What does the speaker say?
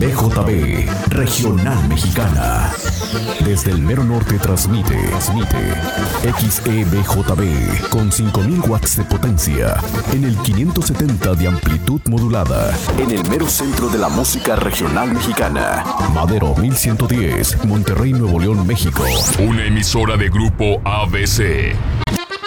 XEBJB, Regional Mexicana. Desde el mero norte transmite XEBJB con 5000 watts de potencia en el 570 de amplitud modulada en el mero centro de la música regional mexicana. Madero 1110, Monterrey, Nuevo León, México. Una emisora de Grupo ABC.